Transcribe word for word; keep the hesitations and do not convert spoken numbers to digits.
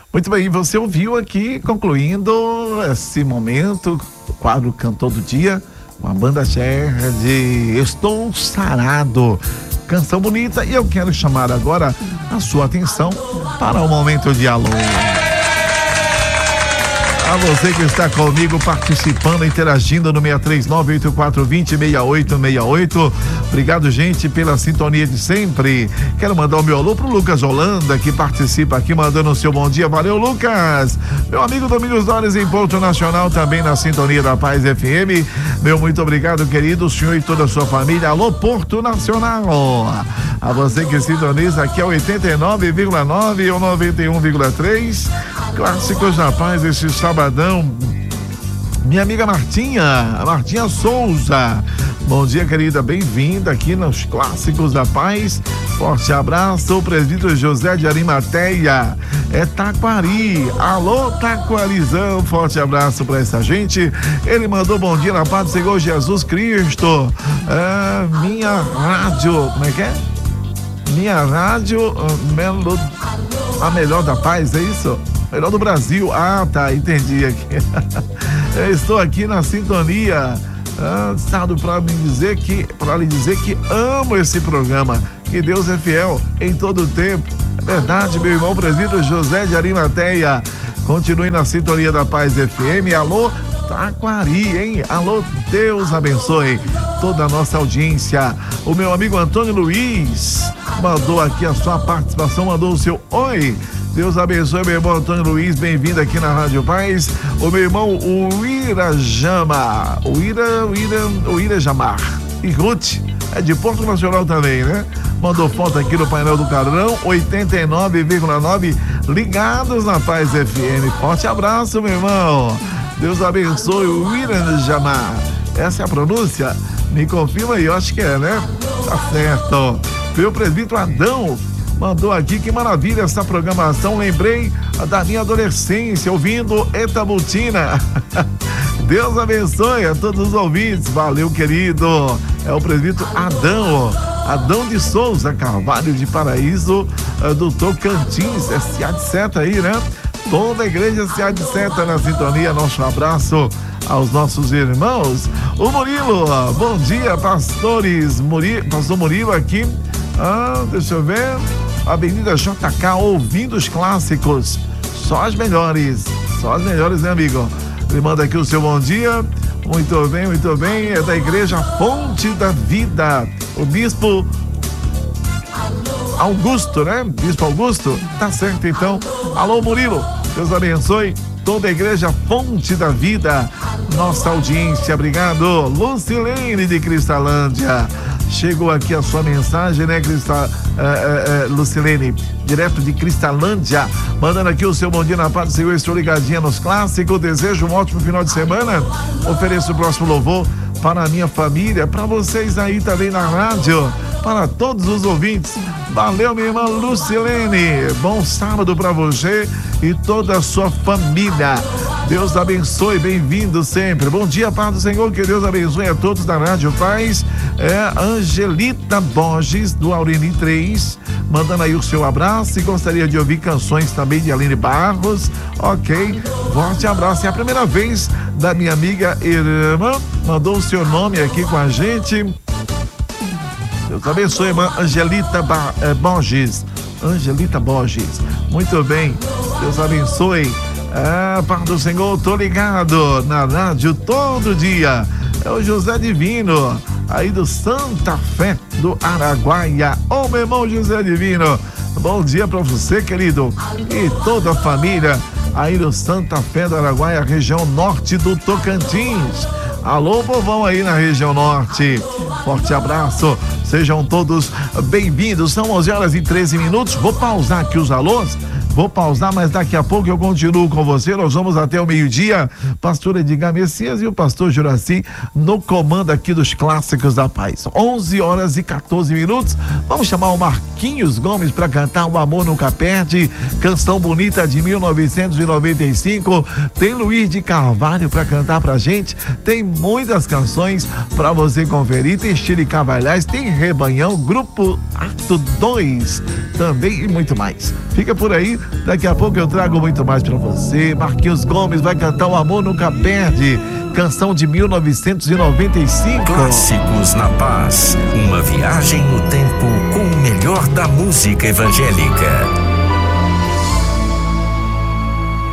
Muito bem, você ouviu aqui, concluindo esse momento, o quadro Cantor do Dia, com a banda Cher de Estou Sarado. Canção bonita, e eu quero chamar agora a sua atenção para o momento de alô. A você que está comigo participando, interagindo no seis três nove, oito quatro dois zero, seis oito seis oito. Obrigado, gente, pela sintonia de sempre. Quero mandar o meu alô pro Lucas Holanda, que participa aqui, mandando o seu bom dia. Valeu, Lucas. Meu amigo Domingos Dores em Porto Nacional, também na sintonia da Paz F M. Meu muito obrigado, querido, o senhor e toda a sua família. Alô, Porto Nacional. A você que sintoniza aqui é oitenta e nove vírgula nove ou noventa e um vírgula três. Clássicos da Paz, esse sabadão. Minha amiga Martinha, Martinha Souza. Bom dia, querida, bem-vinda aqui nos Clássicos da Paz. Forte abraço, o presbítero José de Arimateia, é Taquari. Alô, Taquarizão, forte abraço para essa gente. Ele mandou bom dia na paz do Senhor Jesus Cristo. É, minha rádio, como é que é? Minha rádio, melo, a melhor da paz, é isso? Melhor do Brasil. Ah, tá, entendi aqui. Eu estou aqui na sintonia. Ah, estado para me dizer que, para lhe dizer que amo esse programa. Que Deus é fiel em todo o tempo. É verdade, meu irmão presbítero José de Arimateia. Continue na sintonia da Paz F M. Alô, Taquari, hein? Alô, Deus abençoe toda a nossa audiência. O meu amigo Antônio Luiz mandou aqui a sua participação, mandou o seu oi. Deus abençoe, meu irmão Antônio Luiz, bem-vindo aqui na Rádio Paz. O meu irmão, o Irajama, o Ira, o Ira, o Irajamar e Ruth, é de Porto Nacional também, né? Mandou foto aqui no painel do Carrão, oitenta e nove vírgula nove, ligados na Paz F M. Forte abraço, meu irmão. Deus abençoe o Irajamar. Essa é a pronúncia? Me confirma aí, eu acho que é, né? Tá certo. Meu presbítero Adão mandou aqui, que maravilha essa programação, lembrei da minha adolescência ouvindo Etabutina. Deus abençoe a todos os ouvintes, valeu, querido. É o presbítero Adão, Adão de Souza Carvalho de Paraíso, do Tocantins, S A de Seta aí, né? Toda a igreja S A de Seta na sintonia, nosso abraço aos nossos irmãos. O Murilo, bom dia, pastores, Muri, pastor Murilo aqui, ah, deixa eu ver, Avenida J K, ouvindo os clássicos, só as melhores, só as melhores, né, amigo? Ele manda aqui o seu bom dia, muito bem, muito bem, é da igreja Fonte da Vida, o bispo Augusto, né? Bispo Augusto, tá certo então. Alô, Murilo, Deus abençoe toda a igreja Fonte da Vida, nossa audiência, obrigado. Lucilene de Cristalândia, chegou aqui a sua mensagem, né, Crista, uh, uh, uh, Lucilene, direto de Cristalândia, mandando aqui o seu bom dia na paz do Senhor. Estou ligadinha nos clássicos, desejo um ótimo final de semana, ofereço o próximo louvor para a minha família, para vocês aí também na rádio, para todos os ouvintes. Valeu, minha irmã Lucilene, bom sábado para você e toda a sua família. Deus abençoe, bem-vindo sempre. Bom dia, paz do Senhor, que Deus abençoe a todos da Rádio Paz. É Angelita Borges, do Aureni três, mandando aí o seu abraço e gostaria de ouvir canções também de Aline Barros. Ok, forte abraço. É a primeira vez da minha amiga irmã, mandou o seu nome aqui com a gente. Deus abençoe, irmã Angelita ba- eh, Borges. Angelita Borges, muito bem, Deus abençoe. Ah, paz do Senhor, tô ligado na rádio todo dia. É o José Divino, aí do Santa Fé do Araguaia. Ô, oh, meu irmão José Divino, bom dia pra você, querido, e toda a família aí do Santa Fé do Araguaia, região norte do Tocantins. Alô, povão aí na região norte, forte abraço, sejam todos bem-vindos. São onze horas e treze minutos, vou pausar aqui os alôs, vou pausar, mas daqui a pouco eu continuo com você. Nós vamos até o meio-dia, pastor Edgar Messias e o pastor Juraci no comando aqui dos Clássicos da Paz. onze horas e quatorze minutos, vamos chamar o Marquinhos Gomes para cantar O Amor Nunca Perde, canção bonita de mil novecentos e noventa e cinco. Tem Luiz de Carvalho para cantar pra gente, tem muitas canções para você conferir, tem Chile Cavalhais, tem Rebanhão, Grupo Ato dois também e muito mais. Fica por aí, Daqui a pouco eu trago muito mais pra você. Marquinhos Gomes vai cantar O Amor Nunca Perde, canção de mil novecentos e noventa e cinco. Clássicos na Paz, uma viagem no tempo com o melhor da música evangélica.